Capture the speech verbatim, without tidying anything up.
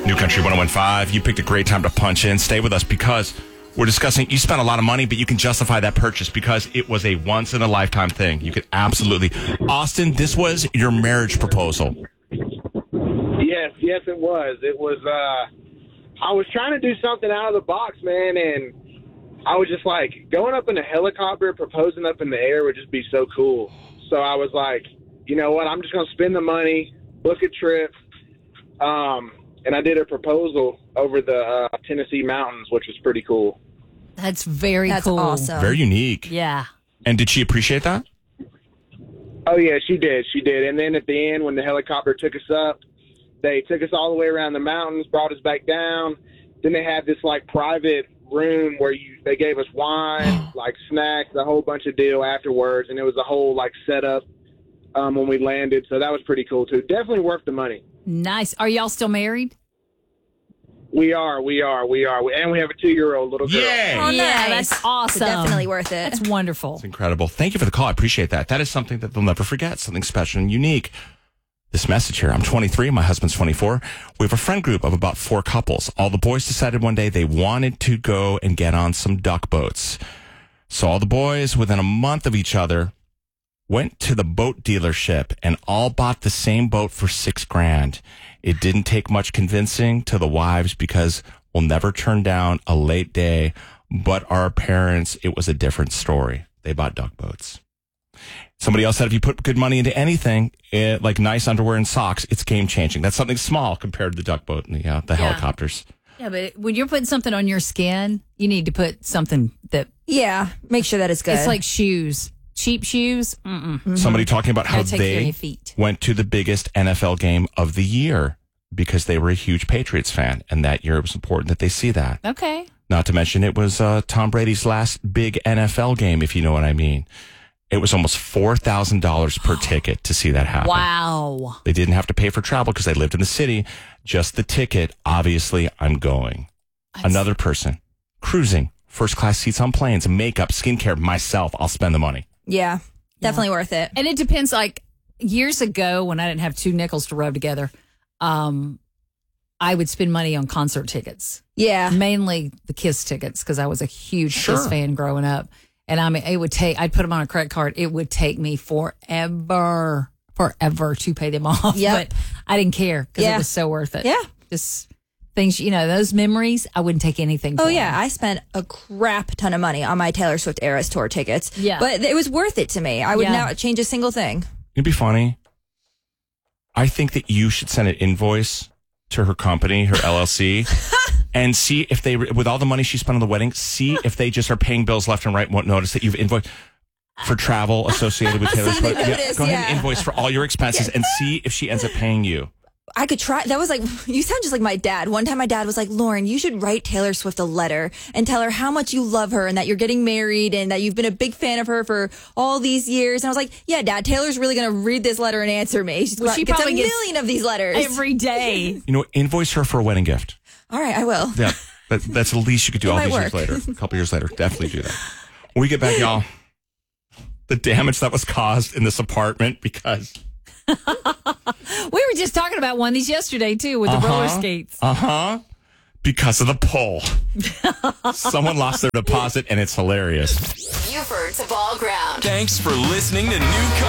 New Country one oh one point five. You picked a great time to punch in. Stay with us because we're discussing, you spent a lot of money, but you can justify that purchase because it was a once-in-a-lifetime thing. You could absolutely. Austin, this was your marriage proposal. Yes, yes, it was. It was, uh, I was trying to do something out of the box, man, and I was just like, going up in a helicopter, proposing up in the air would just be so cool. So I was like, you know what, I'm just going to spend the money, book a trip, um, and I did a proposal over the uh, Tennessee mountains, which was pretty cool. That's very That's cool. awesome. Very unique. Yeah. And did she appreciate that? Oh, yeah, she did. She did. And then at the end, when the helicopter took us up, they took us all the way around the mountains, brought us back down. Then they had this, like, private room where you they gave us wine, like, snacks, a whole bunch of deal afterwards. And it was a whole, like, setup um, when we landed. So that was pretty cool, too. Definitely worth the money. Nice. Are y'all still married? We are, we are, we are. And we have a two-year-old little girl. Yay! Oh, Yeah, nice. that's awesome. So definitely worth it. That's wonderful. It's incredible. Thank you for the call. I appreciate that. That is something that they'll never forget, something special and unique. This message here. I'm twenty-three. My husband's twenty-four. We have a friend group of about four couples. All the boys decided one day they wanted to go and get on some duck boats. So all the boys, within a month of each other, went to the boat dealership and all bought the same boat for six grand. It didn't take much convincing to the wives because we'll never turn down a late day. But our parents, it was a different story. They bought duck boats. Somebody else said if you put good money into anything, it, like nice underwear and socks, it's game changing. That's something small compared to the duck boat and the, uh, the Yeah. helicopters. Yeah, but when you're putting something on your skin, you need to put something that Yeah, make sure that it's good. it's like shoes. Cheap shoes. Mm-mm. Mm-hmm. Somebody talking about how Gotta take care of they your feet. went to the biggest N F L game of the year because they were a huge Patriots fan. And that year it was important that they see that. Okay. Not to mention it was uh, Tom Brady's last big N F L game, if you know what I mean. It was almost four thousand dollars per ticket to see that happen. Wow. They didn't have to pay for travel because they lived in the city. Just the ticket. Obviously, I'm going. That's- Another person cruising, first class seats on planes, makeup, skincare, myself. I'll spend the money. yeah, definitely worth it. And it depends. Like years ago, when I didn't have two nickels to rub together, um, I would spend money on concert tickets, Yeah. mainly the Kiss tickets, because I was a huge Sure. Kiss fan growing up. And I mean, it would take. I'd put them on a credit card. It would take me forever, forever to pay them off. Yep. But I didn't care because Yeah. it was so worth it. Yeah. Just things, you know, those memories. I wouldn't take anything. Oh, for yeah. them. I spent a crap ton of money on my Taylor Swift Eras tour tickets. Yeah. But it was worth it to me. I would Yeah. not change a single thing. It'd be funny. I think that you should send an invoice to her company, her L L C, and see if they, with all the money she spent on the wedding, see if they just are paying bills left and right and won't notice that you've invoiced for travel associated with Taylor See the Swift. notice, go ahead yeah. and invoice for all your expenses and see if she ends up paying you. I could try. That was like, you sound just like my dad. One time my dad was like, Lauren, you should write Taylor Swift a letter and tell her how much you love her and that you're getting married and that you've been a big fan of her for all these years. And I was like, yeah, Dad, Taylor's really going to read this letter and answer me. She's Well, she gets a probably gets million of these letters. every day. You know, invoice her for a wedding gift. All right, I will. Yeah, that, that's the least you could do It all might these years work. later. A couple years later, definitely do that. When we get back, y'all, the damage that was caused in this apartment because... We were just talking about one of these yesterday too with the Uh-huh. roller skates. Uh-huh. Because of the pull. Someone lost their deposit, and it's hilarious. Buford to Ball Ground. Thanks for listening to New